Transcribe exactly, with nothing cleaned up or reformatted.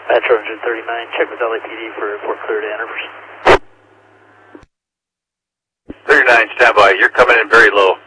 Metro one thirty-nine, check with L A P D for report clear to Ann Rivers. thirty-nine, stand by. You're coming in very low.